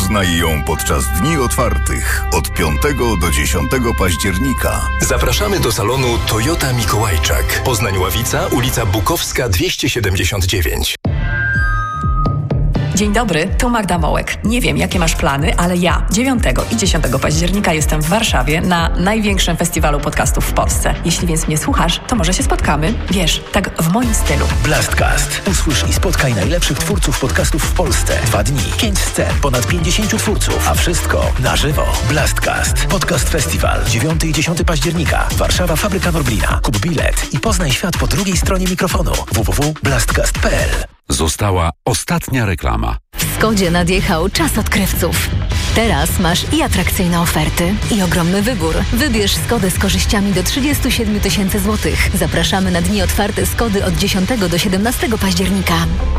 Poznaj ją podczas Dni Otwartych od 5 do 10 października. Zapraszamy do salonu Toyota Mikołajczak. Poznań-Ławica, ulica Bukowska 279. Dzień dobry, tu Magda Mołek. Nie wiem, jakie masz plany, ale ja 9 i 10 października jestem w Warszawie na największym festiwalu podcastów w Polsce. Jeśli więc mnie słuchasz, to może się spotkamy. Wiesz, tak w moim stylu. Blastcast. Usłysz i spotkaj najlepszych twórców podcastów w Polsce. 2 dni, 5 scen, ponad 50 twórców, a wszystko na żywo. Blastcast. Podcast Festiwal. 9 i 10 października. Warszawa, Fabryka Norblina. Kup bilet i poznaj świat po drugiej stronie mikrofonu. www.blastcast.pl. Została ostatnia reklama. W Skodzie nadjechał czas odkrywców. Teraz masz i atrakcyjne oferty, i ogromny wybór. Wybierz Skodę z korzyściami do 37 000 złotych. Zapraszamy na dni otwarte Skody od 10 do 17 października.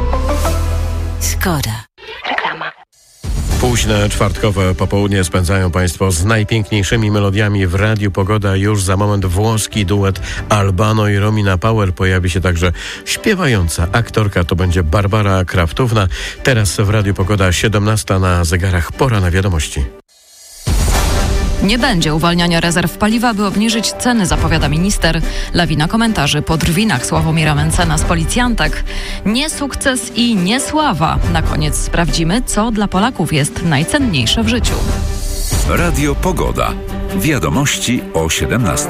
Skoda. Reklama. Późne czwartkowe popołudnie spędzają Państwo z najpiękniejszymi melodiami w Radiu Pogoda. Już za moment włoski duet Albano i Romina Power. Pojawi się także śpiewająca aktorka, to będzie Barbara Kraftówna. Teraz w Radiu Pogoda 17 na zegarach, pora na wiadomości. Nie będzie uwalniania rezerw paliwa, by obniżyć ceny, zapowiada minister. Lawina komentarzy po drwinach Sławomira Mencena z policjantek. Nie sukces i nie sława. Na koniec sprawdzimy, co dla Polaków jest najcenniejsze w życiu. Radio Pogoda. Wiadomości o 17.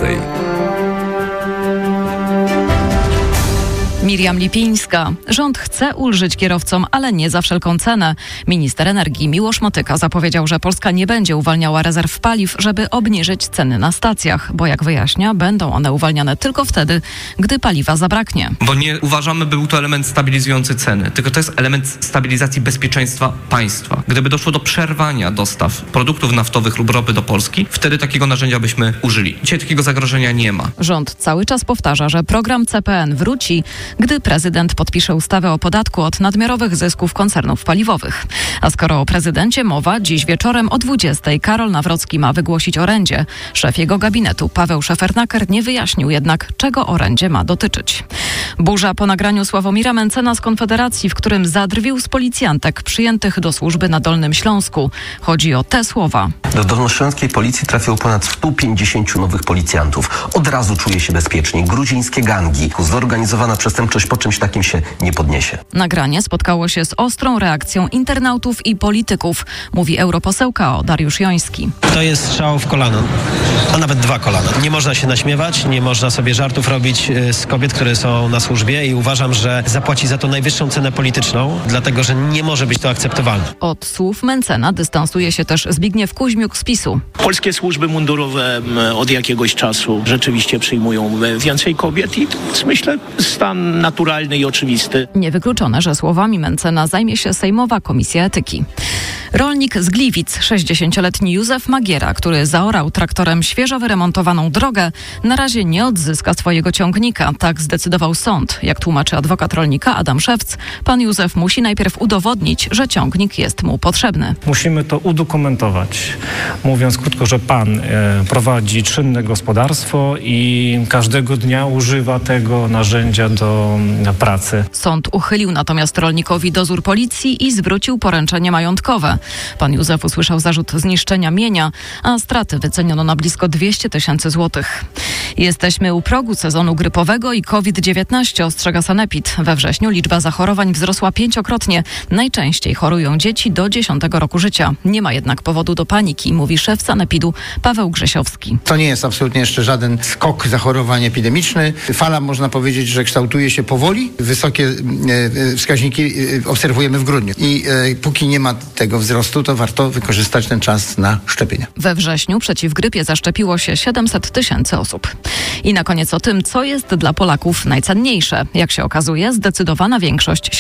Miriam Lipińska. Rząd chce ulżyć kierowcom, ale nie za wszelką cenę. Minister energii Miłosz Motyka zapowiedział, że Polska nie będzie uwalniała rezerw paliw, żeby obniżyć ceny na stacjach, bo jak wyjaśnia, będą one uwalniane tylko wtedy, gdy paliwa zabraknie. Bo nie uważamy, by był to element stabilizujący ceny, tylko to jest element stabilizacji bezpieczeństwa państwa. Gdyby doszło do przerwania dostaw produktów naftowych lub ropy do Polski, wtedy takiego narzędzia byśmy użyli. Dzisiaj takiego zagrożenia nie ma. Rząd cały czas powtarza, że program CPN wróci, gdy prezydent podpisze ustawę o podatku od nadmiarowych zysków koncernów paliwowych. A skoro o prezydencie mowa, dziś wieczorem o 20:00 Karol Nawrocki ma wygłosić orędzie. Szef jego gabinetu Paweł Szefernaker nie wyjaśnił jednak, czego orędzie ma dotyczyć. Burza po nagraniu Sławomira Mencena z Konfederacji, w którym zadrwił z policjantek przyjętych do służby na Dolnym Śląsku. Chodzi o te słowa. Do dolnośląskiej policji trafiło ponad 150 nowych policjantów. Od razu czuje się bezpiecznie. Gruzińskie gangi. Zorganizowana przestępczość po czymś takim się nie podniesie. Nagranie spotkało się z ostrą reakcją internautów i polityków, mówi europoseł KO Dariusz Joński. To jest strzał w kolano, a nawet 2 kolana. Nie można się naśmiewać, nie można sobie żartów robić z kobiet, które są na służbie i uważam, że zapłaci za to najwyższą cenę polityczną, dlatego że nie może być to akceptowalne. Od słów Mencena dystansuje się też Zbigniew Kuźmiuk z PiS-u. Polskie służby mundurowe od jakiegoś czasu rzeczywiście przyjmują więcej kobiet i to jest, myślę, stan naturalny i oczywisty. Niewykluczone, że słowami Mencena zajmie się Sejmowa Komisja Etyki. Rolnik z Gliwic, 60-letni Józef Magiera, który zaorał traktorem świeżo wyremontowaną drogę, na razie nie odzyska swojego ciągnika. Tak zdecydował sąd. Jak tłumaczy adwokat rolnika Adam Szewc, pan Józef musi najpierw udowodnić, że ciągnik jest mu potrzebny. Musimy to udokumentować. Mówiąc krótko, że pan prowadzi czynne gospodarstwo i każdego dnia używa tego narzędzia do pracy. Sąd uchylił natomiast rolnikowi dozór policji i zwrócił poręczenie majątkowe. Pan Józef usłyszał zarzut zniszczenia mienia, a straty wyceniono na blisko 200 000 złotych. Jesteśmy u progu sezonu grypowego i COVID-19, ostrzega Sanepid. We wrześniu liczba zachorowań wzrosła 5-krotnie. Najczęściej chorują dzieci do 10 roku życia. Nie ma jednak powodu do paniki, mówi szef Sanepidu Paweł Grzesiowski. To nie jest absolutnie jeszcze żaden skok zachorowań epidemiczny. Fala, można powiedzieć, że kształtuje się powoli. Wysokie wskaźniki obserwujemy w grudniu. I póki nie ma tego wzrostu, to warto wykorzystać ten czas na szczepienia. We wrześniu przeciw grypie zaszczepiło się 700 000 osób. I na koniec o tym, co jest dla Polaków najcenniejsze. Jak się okazuje, zdecydowana większość,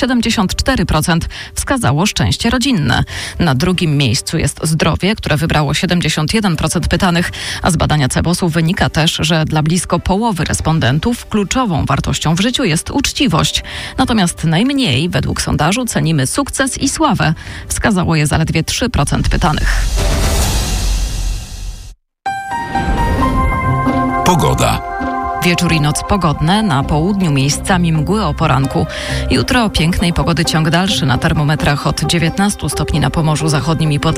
74%, wskazało szczęście rodzinne. Na drugim miejscu jest zdrowie, które wybrało 71% pytanych, a z badania CBOS-u wynika też, że dla blisko połowy respondentów kluczową wartością w życiu jest uczciwość. Natomiast najmniej, według sondażu, cenimy sukces i sławę. Wskazało je zaledwie 3% pytanych. Pogoda. Wieczór i noc pogodne, na południu miejscami mgły o poranku. Jutro pięknej pogody ciąg dalszy, na termometrach od 19 stopni na Pomorzu Zachodnim i